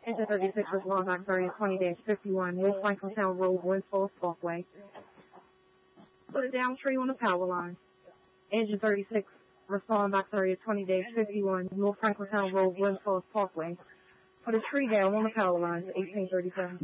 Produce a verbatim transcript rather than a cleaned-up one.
Engine thirty-six was long on thirty twenty fifty-one, North Franklintown Road, Winslow Parkway. Put a down tree on the power line. Engine thirty-six, respond back thirty twenty fifty-one, North Franklintown Road, Winslow Parkway. Put a tree down on the power line, eighteen thirty-seven.